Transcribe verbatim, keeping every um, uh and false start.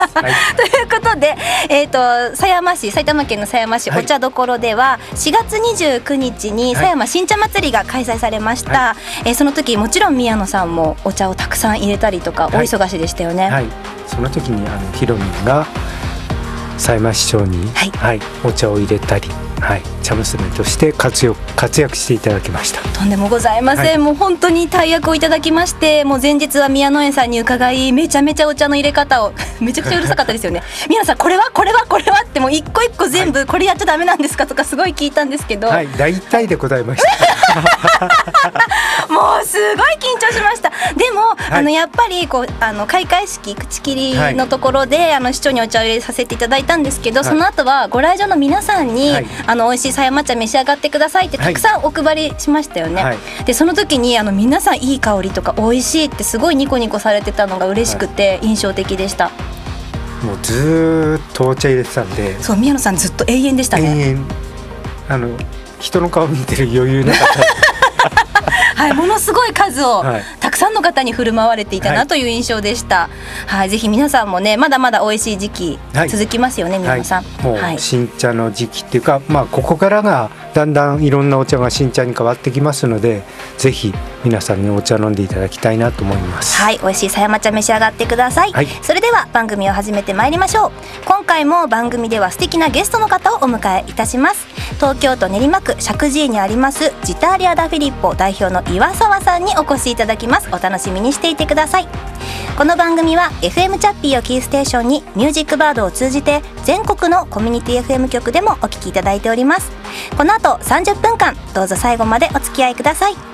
はい、 ということで、えー、と狭山市、埼玉県の狭山市お茶どころではしがつにじゅうくにちに狭山新茶祭りが開催されました、はい、えー、その時もちろん宮野さんもお茶をたくさん入れたりとか大忙しでしたよね。 はいはい、その時にあのひろみんが狭山市長に、はいはい、お茶を入れたり、はい、茶娘として活躍、活躍していただきました。 とんでもございません、はい、もう本当に大役をいただきまして、もう前日は宮野園さんに伺い、めちゃめちゃお茶の入れ方をめちゃくちゃうるさかったですよね宮野さんこれはこれはこれはってもう一個一個全部これやっちゃダメなんですかとかすごい聞いたんですけど、 はい、大体で答えましたもうすごい緊張しました。でも、はい、あのやっぱりこうあの開会式口切りのところで、はい、あの市長にお茶を入れさせていただいたんですけど、はい、その後はご来場の皆さんに、はい、あの美味しい狭山茶召し上がってくださいってたくさんお配りしましたよね、はい、でその時にあの皆さんいい香りとか美味しいってすごいニコニコされてたのが嬉しくて印象的でした、はい、 もうずっとお茶入れてたんで、 そう宮野さんずっと永遠でしたね。 永遠、あの人の顔見てる余裕なかったはい、ものすごい数をたくさんの方に振る舞われていたなという印象でした、はいはい、ぜひ皆さんもねまだまだ美味しい時期続きますよね、はい、宮野さん、 はい、もう新茶の時期っていうか、まあ、ここからがだんだんいろんなお茶が新茶に変わってきますので、ぜひ皆さんにお茶飲んでいただきたいなと思います。 はい、美味しい狭山茶召し上がってください、はい、それでは番組を始めてまいりましょう。今回も番組では素敵なゲストの方をお迎えいたします。東京都練馬区石神井にありますジターリアダフィリッポ代表の岩沢さんにお越しいただきます。お楽しみにしていてください。この番組は エフエム チャッピーをキーステーションにミュージックバードを通じて全国のコミュニティ エフエム 局でもお聞きいただいております。この後さんじゅっぷんかんどうぞ最後までお付き合いください。